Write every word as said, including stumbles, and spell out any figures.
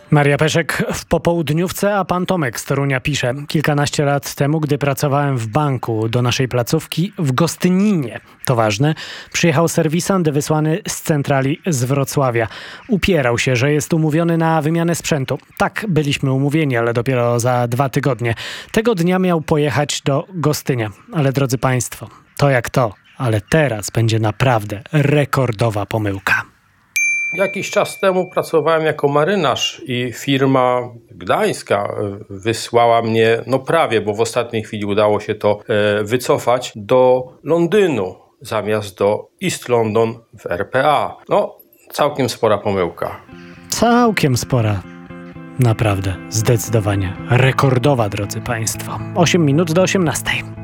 Maria Peszek w popołudniówce, a pan Tomek z Torunia pisze. Kilkanaście lat temu, gdy pracowałem w banku, do naszej placówki w Gostyninie, to ważne, przyjechał serwisant wysłany z centrali z Wrocławia. Upierał się, że jest umówiony na wymianę sprzętu. Tak, byliśmy umówieni, ale dopiero za dwa tygodnie. Tego dnia miał pojechać do Gostynia. Ale drodzy państwo, to jak to, ale teraz będzie naprawdę rekordowa pomyłka. Jakiś czas temu pracowałem jako marynarz i firma gdańska wysłała mnie, no prawie, bo w ostatniej chwili udało się to e, wycofać, do Londynu zamiast do East London w R P A. No, całkiem spora pomyłka. Całkiem spora. Naprawdę, zdecydowanie rekordowa, drodzy państwo. osiem minut do osiemnastej.